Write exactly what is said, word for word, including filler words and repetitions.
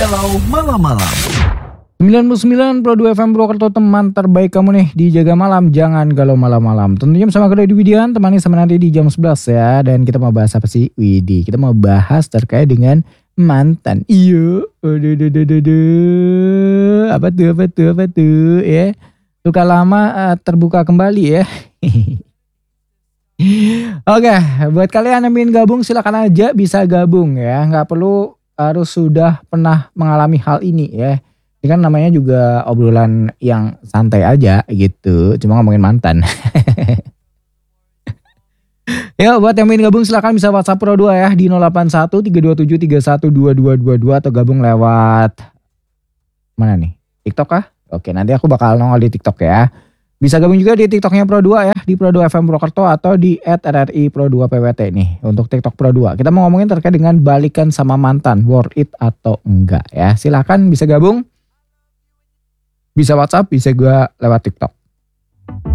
Galau Malam-Malam. sembilan puluh sembilan koma dua F M Purwokerto, teman terbaik kamu nih di Jaga Malam, jangan galau malam-malam. Tentunya bersama Kedai Widian, temani sama nanti di jam sebelas ya. Dan kita mau bahas apa sih, Widi? Kita mau bahas terkait dengan mantan. Iya, aduh, aduh, aduh, aduh, aduh. Apa tuh, apa tuh, apa tuh ya. Luka lama uh, terbuka kembali ya. Oke, buat kalian yang ingin gabung silakan aja bisa gabung ya. Nggak perlu harus sudah pernah mengalami hal ini ya. Ini kan namanya juga obrolan yang santai aja gitu. Cuma ngomongin mantan. Ya buat yang ingin gabung silakan bisa WhatsApp Pro dua ya di nol delapan satu tiga dua tujuh tiga satu dua dua dua dua atau gabung lewat mana nih? TikTok kah? Oke, nanti aku bakal nongol di TikTok ya. Bisa gabung juga di TikToknya Pro dua ya, di Pro dua F M Purwokerto atau di et R R I Pro dua P W T nih untuk TikTok Pro dua. Kita mau ngomongin terkait dengan balikan sama mantan, worth it atau enggak ya. Silahkan bisa gabung, bisa WhatsApp, bisa juga lewat TikTok.